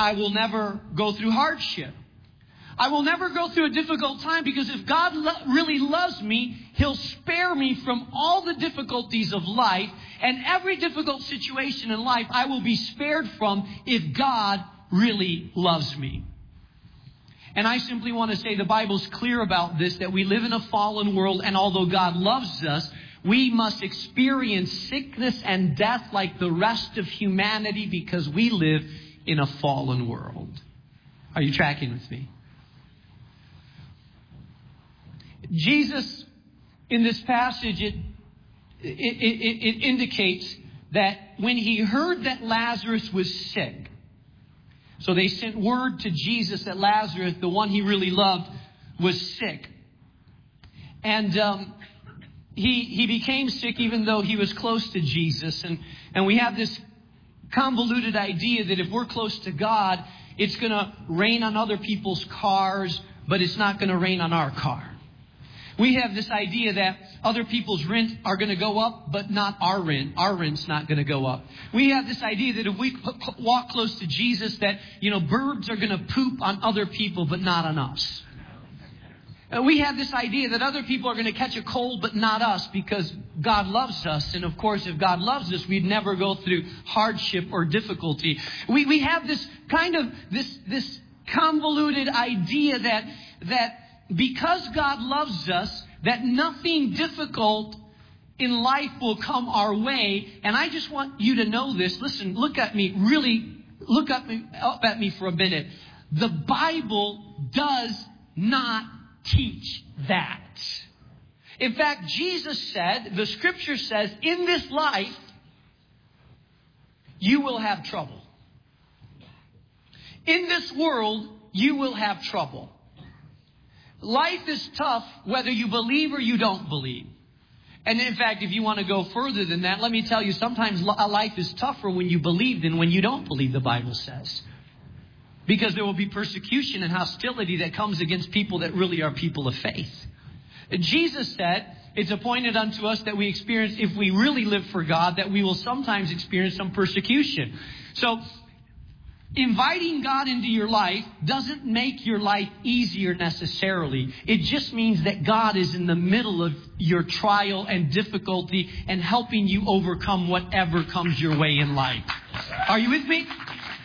I will never go through hardship. I will never go through a difficult time, because if God really loves me, He'll spare me from all the difficulties of life, and every difficult situation in life I will be spared from if God really loves me. And I simply want to say the Bible's clear about this, that we live in a fallen world, and although God loves us, we must experience sickness and death like the rest of humanity, because we live in a fallen world. Are you tracking with me? Jesus, in this passage, it indicates that when He heard that Lazarus was sick, so they sent word to Jesus that Lazarus, the one He really loved, was sick. And he became sick even though he was close to Jesus. And we have this convoluted idea that if we're close to God, it's going to rain on other people's cars, but it's not going to rain on our car. We have this idea that other people's rent are going to go up, but not our rent. Our rent's not going to go up. We have this idea that if we walk close to Jesus, that, birds are going to poop on other people, but not on us. We have this idea that other people are going to catch a cold, but not us, because God loves us. And of course, if God loves us, we'd never go through hardship or difficulty. We have this kind of this convoluted idea that because God loves us, that nothing difficult in life will come our way. And I just want you to know this. Listen, look at me up at me for a minute. The Bible does not teach that. In fact, Jesus said, the Scripture says, in this life, you will have trouble. In this world, you will have trouble. Life is tough whether you believe or you don't believe. And in fact, if you want to go further than that, let me tell you, sometimes life is tougher when you believe than when you don't believe, the Bible says. Because there will be persecution and hostility that comes against people that really are people of faith. Jesus said, it's appointed unto us that we experience, if we really live for God, that we will sometimes experience some persecution. So, inviting God into your life doesn't make your life easier necessarily. It just means that God is in the middle of your trial and difficulty and helping you overcome whatever comes your way in life. Are you with me?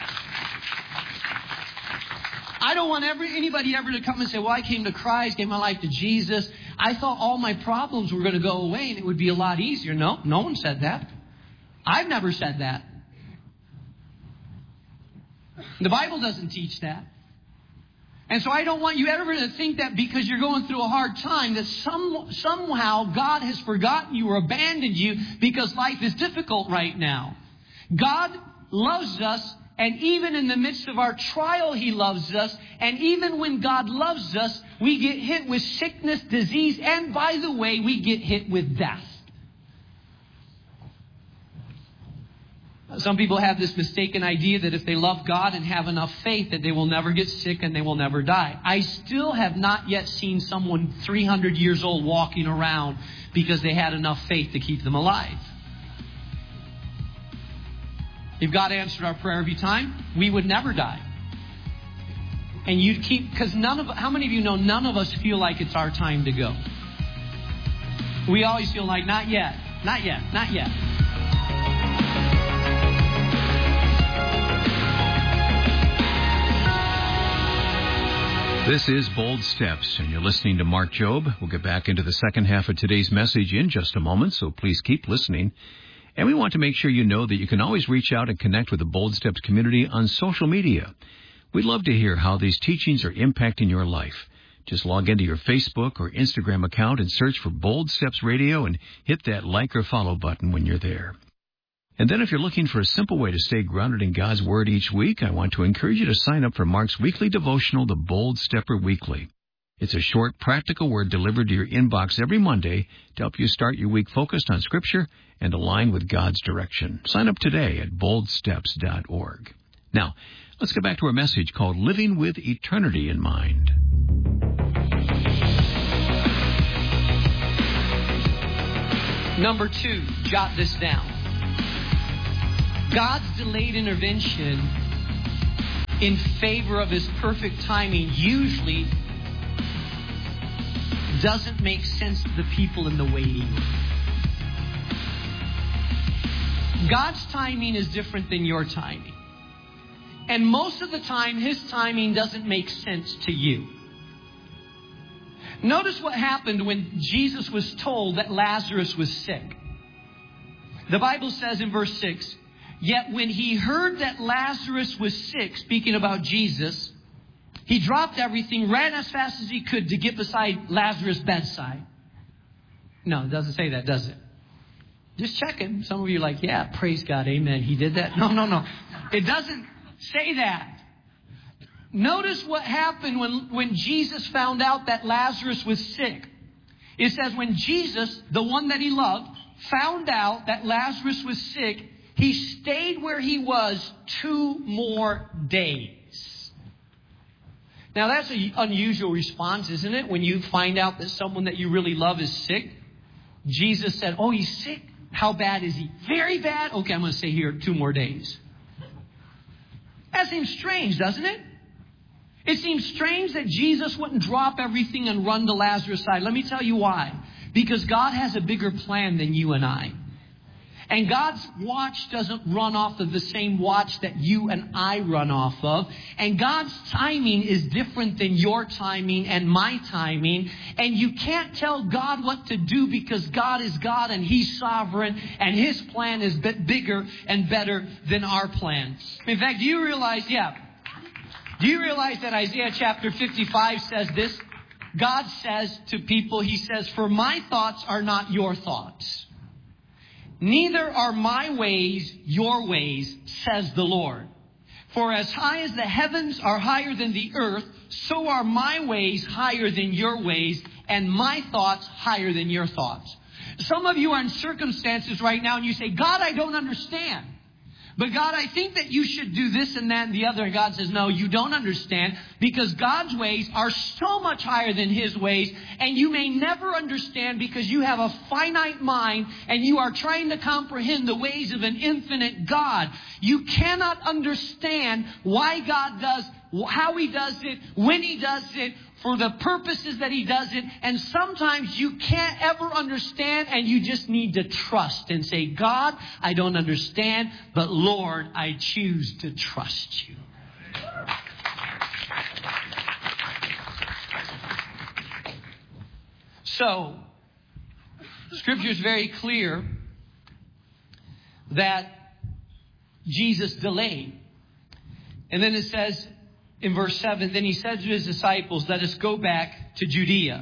I don't want anybody ever to come and say, well, I came to Christ, gave my life to Jesus. I thought all my problems were going to go away and it would be a lot easier. No one said that. I've never said that. The Bible doesn't teach that. And so I don't want you ever to think that because you're going through a hard time that somehow God has forgotten you or abandoned you because life is difficult right now. God loves us, and even in the midst of our trial, He loves us. And even when God loves us, we get hit with sickness, disease, and by the way, we get hit with death. Some people have this mistaken idea that if they love God and have enough faith that they will never get sick and they will never die. I still have not yet seen someone 300 years old walking around because they had enough faith to keep them alive. If God answered our prayer every time, we would never die. And you'd keep, because how many of you know none of us feel like it's our time to go? We always feel like, not yet, not yet, not yet. This is Bold Steps, and you're listening to Mark Jobe. We'll get back into the second half of today's message in just a moment, so please keep listening. And we want to make sure you know that you can always reach out and connect with the Bold Steps community on social media. We'd love to hear how these teachings are impacting your life. Just log into your Facebook or Instagram account and search for Bold Steps Radio and hit that like or follow button when you're there. And then if you're looking for a simple way to stay grounded in God's Word each week, I want to encourage you to sign up for Mark's weekly devotional, The Bold Stepper Weekly. It's a short, practical word delivered to your inbox every Monday to help you start your week focused on Scripture and aligned with God's direction. Sign up today at boldsteps.org. Now, let's get back to our message called Living with Eternity in Mind. Number 2, jot this down. God's delayed intervention in favor of His perfect timing usually doesn't make sense to the people in the waiting room. God's timing is different than your timing. And most of the time, His timing doesn't make sense to you. Notice what happened when Jesus was told that Lazarus was sick. The Bible says in verse 6, yet when He heard that Lazarus was sick, speaking about Jesus, He dropped everything, ran as fast as He could to get beside Lazarus' bedside. No, it doesn't say that, does it? Just checking. Some of you are like, yeah, praise God, amen. He did that. No. It doesn't say that. Notice what happened when Jesus found out that Lazarus was sick. It says when Jesus, the one that He loved, found out that Lazarus was sick, He stayed where He was 2 more days. Now that's an unusual response, isn't it? When you find out that someone that you really love is sick. Jesus said, oh, he's sick? How bad is he? Very bad? Okay, I'm going to stay here 2 more days. That seems strange, doesn't it? It seems strange that Jesus wouldn't drop everything and run to Lazarus' side. Let me tell you why. Because God has a bigger plan than you and I. And God's watch doesn't run off of the same watch that you and I run off of. And God's timing is different than your timing and my timing. And you can't tell God what to do because God is God and He's sovereign. And His plan is bigger and better than our plan. In fact, do you realize that Isaiah chapter 55 says this? God says to people, He says, for my thoughts are not your thoughts. Neither are my ways your ways, says the Lord. For as high as the heavens are higher than the earth, so are my ways higher than your ways, and my thoughts higher than your thoughts. Some of you are in circumstances right now and you say, God, I don't understand. But God, I think that you should do this and that and the other. And God says, no, you don't understand because God's ways are so much higher than His ways. And you may never understand because you have a finite mind and you are trying to comprehend the ways of an infinite God. You cannot understand why God does, how He does it, when He does it, for the purposes that He does it. And sometimes you can't ever understand and you just need to trust and say, God, I don't understand, but Lord, I choose to trust You. So, Scripture is very clear that Jesus delayed. And then it says, in verse 7, then He said to His disciples, let us go back to Judea.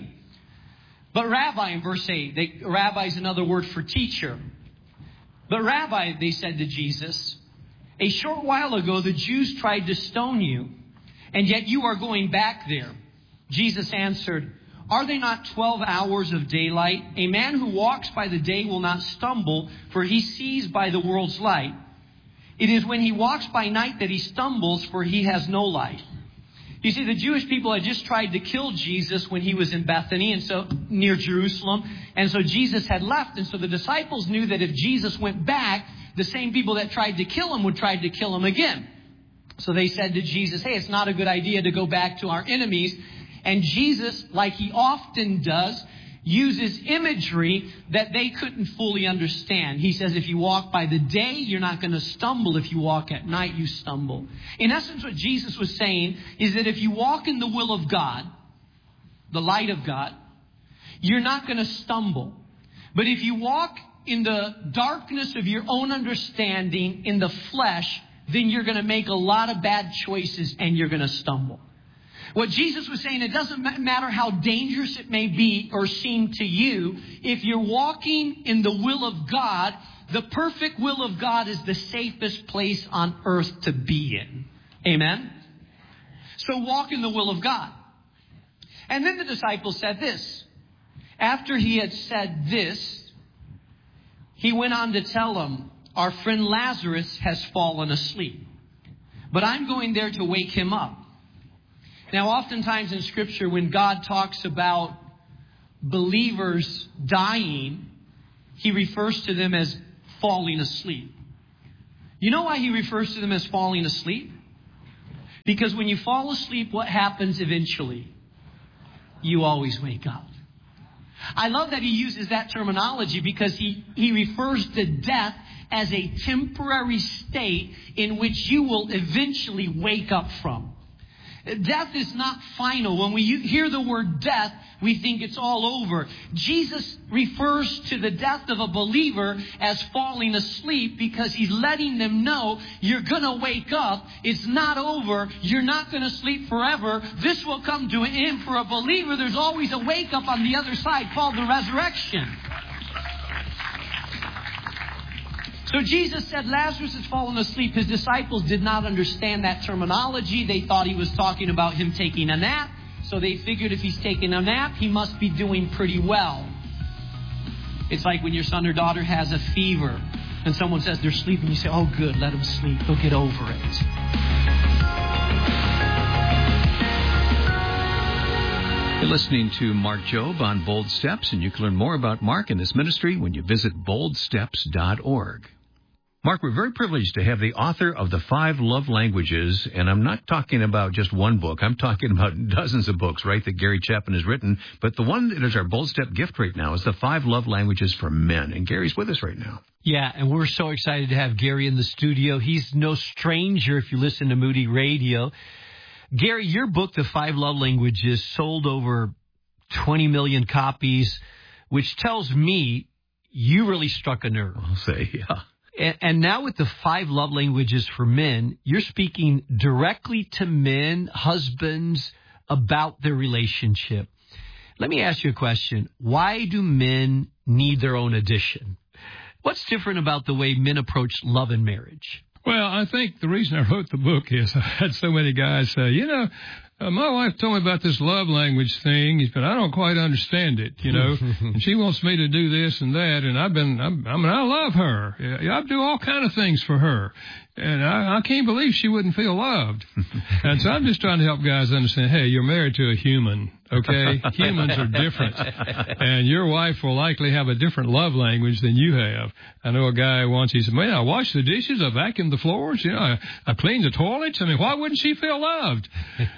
But Rabbi, in verse 8, Rabbi is another word for teacher. But Rabbi, they said to Jesus, a short while ago the Jews tried to stone You, and yet You are going back there. Jesus answered, are they not 12 hours of daylight? A man who walks by the day will not stumble, for he sees by the world's light. It is when he walks by night that he stumbles, for he has no light. You see, the Jewish people had just tried to kill Jesus when He was in Bethany, and so near Jerusalem. And so Jesus had left. And so the disciples knew that if Jesus went back, the same people that tried to kill Him would try to kill Him again. So they said to Jesus, hey, it's not a good idea to go back to our enemies. And Jesus, like He often does, uses imagery that they couldn't fully understand. He says, if you walk by the day, you're not going to stumble. If you walk at night, you stumble. In essence, what Jesus was saying is that if you walk in the will of God, the light of God, you're not going to stumble. But if you walk in the darkness of your own understanding, in the flesh, then you're going to make a lot of bad choices and you're going to stumble. What Jesus was saying, it doesn't matter how dangerous it may be or seem to you. If you're walking in the will of God, the perfect will of God is the safest place on earth to be in. Amen? So walk in the will of God. And then the disciples said this. After He had said this, He went on to tell them, our friend Lazarus has fallen asleep, but I'm going there to wake him up. Now, oftentimes in Scripture, when God talks about believers dying, He refers to them as falling asleep. You know why He refers to them as falling asleep? Because when you fall asleep, what happens eventually? You always wake up. I love that he uses that terminology because he refers to death as a temporary state in which you will eventually wake up from. Death is not final. When we hear the word death, we think it's all over. Jesus refers to the death of a believer as falling asleep because he's letting them know you're going to wake up. It's not over. You're not going to sleep forever. This will come to an end. For a believer, there's always a wake up on the other side called the resurrection. So Jesus said Lazarus has fallen asleep. His disciples did not understand that terminology. They thought he was talking about him taking a nap. So they figured if he's taking a nap, he must be doing pretty well. It's like when your son or daughter has a fever and someone says they're sleeping. You say, oh, good, let them sleep. They'll get over it. You're listening to Mark Jobe on Bold Steps, and you can learn more about Mark and this ministry when you visit boldsteps.org. Mark, we're very privileged to have the author of The 5 Love Languages, and I'm not talking about just one book. I'm talking about dozens of books, right, that Gary Chapman has written. But the one that is our Bold Step gift right now is The 5 Love Languages for Men, and Gary's with us right now. Yeah, and we're so excited to have Gary in the studio. He's no stranger if you listen to Moody Radio. Gary, your book, The 5 Love Languages, sold over 20 million copies, which tells me you really struck a nerve. I'll say, yeah. And now with the 5 love languages for men, you're speaking directly to men, husbands, about their relationship. Let me ask you a question. Why do men need their own edition? What's different about the way men approach love and marriage? Well, I think the reason I wrote the book is I had so many guys say, my wife told me about this love language thing, but I don't quite understand it, and she wants me to do this and that, and I love her. I do all kind of things for her, and I can't believe she wouldn't feel loved. And so I'm just trying to help guys understand, hey, you're married to a human, okay? Humans are different, and your wife will likely have a different love language than you have. I know a guy once, he said, man, I wash the dishes, I vacuum the floors, I clean the toilets. I mean, why wouldn't she feel loved?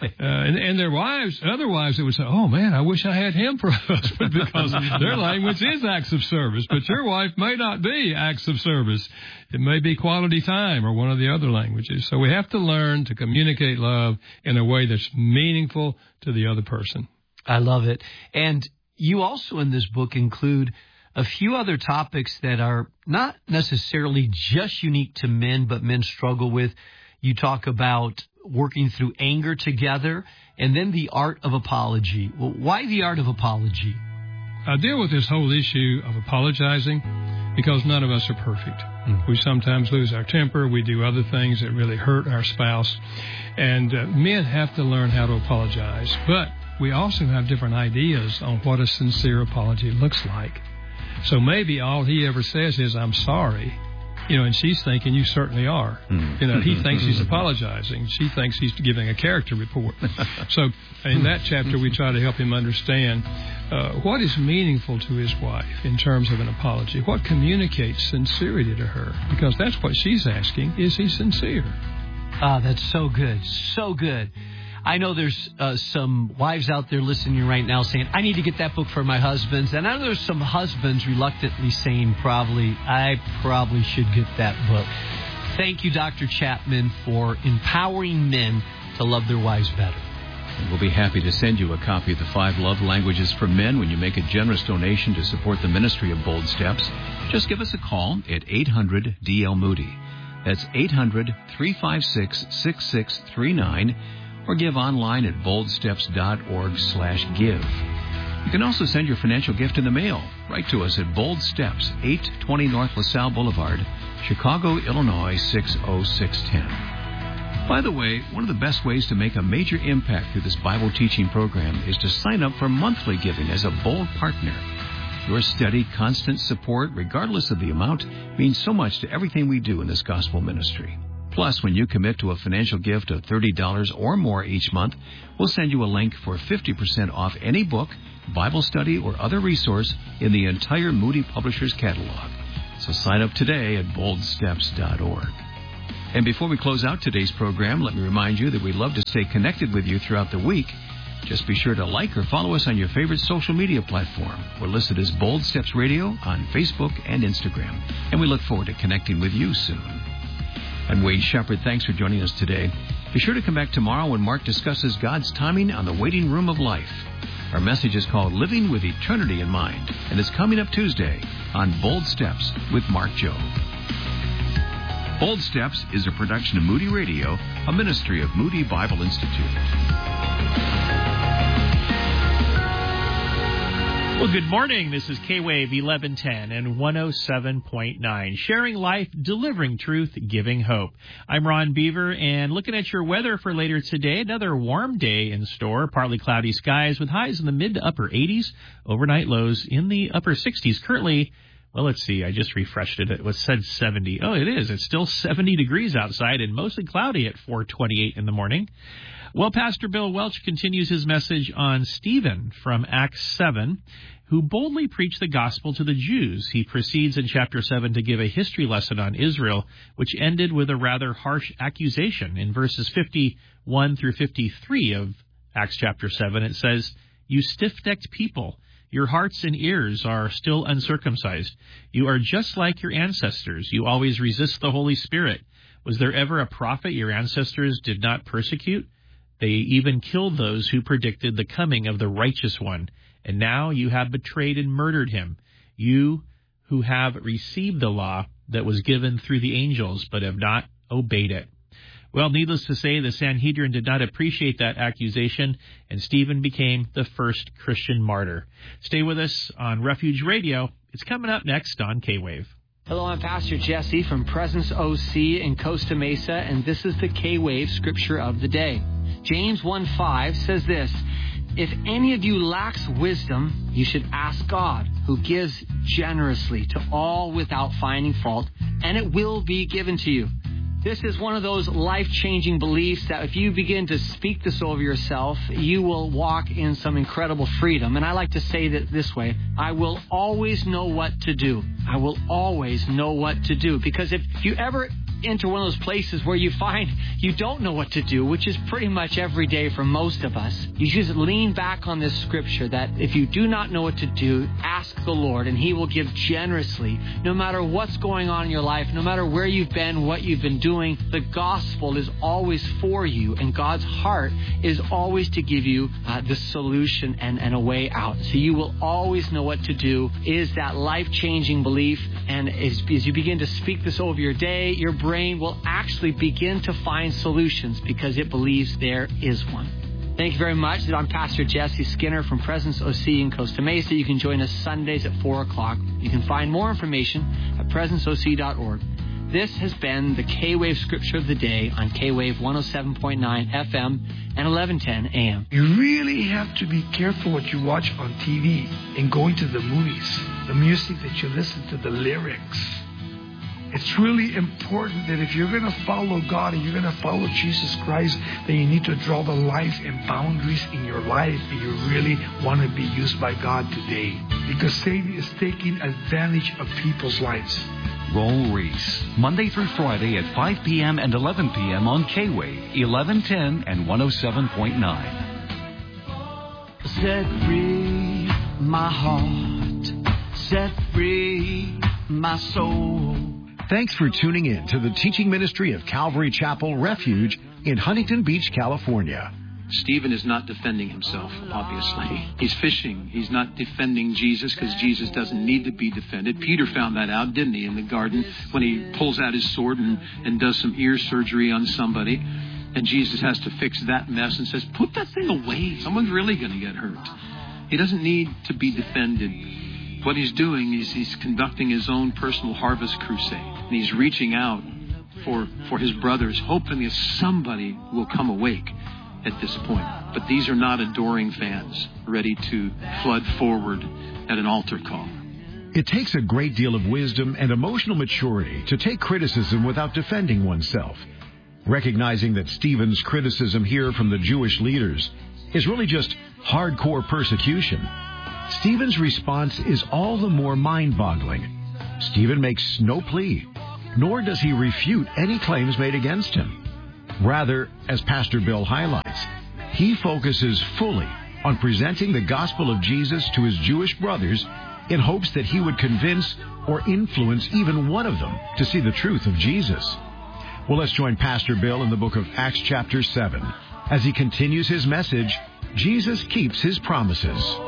And their wives, other wives that would say, oh, man, I wish I had him for a husband because their language is acts of service. But your wife may not be acts of service. It may be quality time or one of the other languages. So we have to learn to communicate love in a way that's meaningful to the other person. I love it. And you also in this book include a few other topics that are not necessarily just unique to men, but men struggle with. You talk about working through anger together, and then the art of apology. Well, why the art of apology? I deal with this whole issue of apologizing because none of us are perfect. We sometimes lose our temper. We do other things that really hurt our spouse. And men have to learn how to apologize. But we also have different ideas on what a sincere apology looks like. So maybe all he ever says is, I'm sorry. And she's thinking, you certainly are. He thinks he's apologizing. She thinks he's giving a character report. So in that chapter, we try to help him understand what is meaningful to his wife in terms of an apology. What communicates sincerity to her? Because that's what she's asking. Is he sincere? Ah, that's so good. So good. I know there's some wives out there listening right now saying, I need to get that book for my husbands. And I know there's some husbands reluctantly saying, I probably should get that book. Thank you, Dr. Chapman, for empowering men to love their wives better. And we'll be happy to send you a copy of The 5 Love Languages for Men when you make a generous donation to support the ministry of Bold Steps. Just give us a call at 800-DL-MOODY. That's 800-356-6639. Or give online at boldsteps.org/give. You can also send your financial gift in the mail. Write to us at Bold Steps, 820 North LaSalle Boulevard, Chicago, Illinois, 60610. By the way, one of the best ways to make a major impact through this Bible teaching program is to sign up for monthly giving as a Bold partner. Your steady, constant support, regardless of the amount, means so much to everything we do in this gospel ministry. Plus, when you commit to a financial gift of $30 or more each month, we'll send you a link for 50% off any book, Bible study, or other resource in the entire Moody Publishers catalog. So sign up today at boldsteps.org. And before we close out today's program, let me remind you that we'd love to stay connected with you throughout the week. Just be sure to like or follow us on your favorite social media platform. We're listed as Bold Steps Radio on Facebook and Instagram. And we look forward to connecting with you soon. I'm Wade Shepard. Thanks for joining us today. Be sure to come back tomorrow when Mark discusses God's timing on the waiting room of life. Our message is called Living with Eternity in Mind, and it's coming up Tuesday on Bold Steps with Mark Jobe. Bold Steps is a production of Moody Radio, a ministry of Moody Bible Institute. Well, good morning. This is K-Wave 1110 and 107.9. Sharing life, delivering truth, giving hope. I'm Ron Beaver, and looking at your weather for later today, another warm day in store. Partly cloudy skies with highs in the mid to upper 80s. Overnight lows in the upper 60s. Currently, well, let's see. I just refreshed it. It was said 70. Oh, it is. It's still 70 degrees outside and mostly cloudy at 4:28 in the morning. Well, Pastor Bill Welch continues his message on Stephen from Acts 7, who boldly preached the gospel to the Jews. He proceeds in chapter 7 to give a history lesson on Israel, which ended with a rather harsh accusation. In verses 51 through 53 of Acts chapter 7, it says, "You stiff-necked people, your hearts and ears are still uncircumcised. You are just like your ancestors. You always resist the Holy Spirit. Was there ever a prophet your ancestors did not persecute? They even killed those who predicted the coming of the righteous one. And now you have betrayed and murdered him. You who have received the law that was given through the angels, but have not obeyed it." Well, needless to say, the Sanhedrin did not appreciate that accusation, and Stephen became the first Christian martyr. Stay with us on Refuge Radio. It's coming up next on K-Wave. Hello, I'm Pastor Jesse from Presence OC in Costa Mesa, and this is the K-Wave Scripture of the Day. James 1:5 says this, "If any of you lacks wisdom, you should ask God, who gives generously to all without finding fault, and it will be given to you." This is one of those life-changing beliefs that if you begin to speak this over yourself, you will walk in some incredible freedom. And I like to say that this way, I will always know what to do. I will always know what to do. Because if you ever enter one of those places where you find you don't know what to do, which is pretty much every day for most of us, you just lean back on this scripture that if you do not know what to do, ask the Lord and He will give generously. No matter what's going on in your life, no matter where you've been, what you've been doing, the gospel is always for you, and God's heart is always to give you the solution and a way out. So you will always know what to do. It is that life-changing belief, and as you begin to speak this over your day, your brain will actually begin to find solutions because it believes there is one. Thank you very much. I'm Pastor Jesse Skinner from Presence OC in Costa Mesa. You can join us Sundays at 4 o'clock. You can find more information at presenceoc.org. This has been the K-Wave Scripture of the Day on K-Wave 107.9 FM and 1110 AM. You really have to be careful what you watch on TV and going to the movies, the music that you listen to, the lyrics. It's really important that if you're going to follow God and you're going to follow Jesus Christ, then you need to draw the lines and boundaries in your life if you really want to be used by God today. Because Satan is taking advantage of people's lives. Roll Reese, Monday through Friday at 5 p.m. and 11 p.m. on K-Wave, 1110 and 107.9. Set free my heart, set free my soul. Thanks for tuning in to the teaching ministry of Calvary Chapel Refuge in Huntington Beach, California. Stephen is not defending himself, obviously. He's fishing. He's not defending Jesus because Jesus doesn't need to be defended. Peter found that out, didn't he, in the garden when he pulls out his sword and does some ear surgery on somebody. And Jesus has to fix that mess and says, put that thing away. Someone's really going to get hurt. He doesn't need to be defended. What he's doing is he's conducting his own personal harvest crusade. And he's reaching out for his brothers, hoping that somebody will come awake at this point. But these are not adoring fans ready to flood forward at an altar call. It takes a great deal of wisdom and emotional maturity to take criticism without defending oneself. Recognizing that Stephen's criticism here from the Jewish leaders is really just hardcore persecution, Stephen's response is all the more mind-boggling. Stephen makes no plea. nor does he refute any claims made against him. Rather, as Pastor Bill highlights, he focuses fully on presenting the gospel of Jesus to his Jewish brothers in hopes that he would convince or influence even one of them to see the truth of Jesus. Well, let's join Pastor Bill in the book of Acts chapter 7. As he continues his message, Jesus keeps his promises.